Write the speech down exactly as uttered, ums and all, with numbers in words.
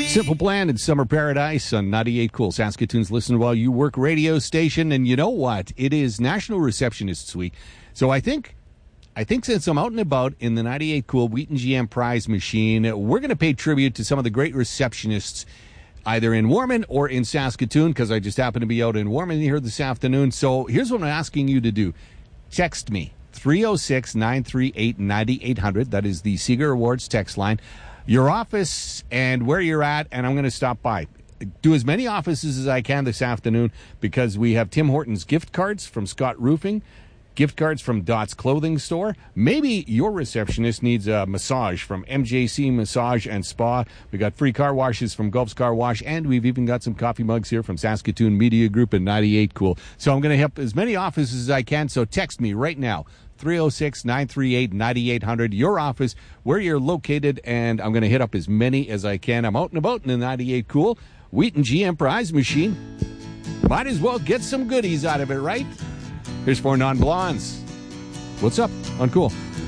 Simple Plan and Summer Paradise on ninety-eight Cool, Saskatoon's Listen While You Work radio station. And you know what? It is National Receptionists Week. So I think I think since I'm out and about in the ninety-eight Cool Wheaton G M prize machine, we're going to pay tribute to some of the great receptionists either in Warman or in Saskatoon, because I just happen to be out in Warman here this afternoon. So here's what I'm asking you to do. Text me, three oh six, nine three eight, nine eight hundred. That is the Seeger Awards text line. Your office and where you're at, and I'm going to stop by. Do as many offices as I can this afternoon, because we have Tim Hortons gift cards from Scott Roofing, gift cards from Dot's Clothing Store. Maybe your receptionist needs a massage from M J C Massage and Spa. We got free car washes from Gulf's Car Wash, and we've even got some coffee mugs here from Saskatoon Media Group and ninety-eight Cool. So I'm going to help as many offices as I can, so text me right now. three oh six, nine three eight, nine eight hundred, your office, where you're located, and I'm going to hit up as many as I can. I'm out and about in the ninety-eight Cool Wheaton G M prize machine. Might as well get some goodies out of it, right? Here's Four Non-Blondes. What's up on Cool?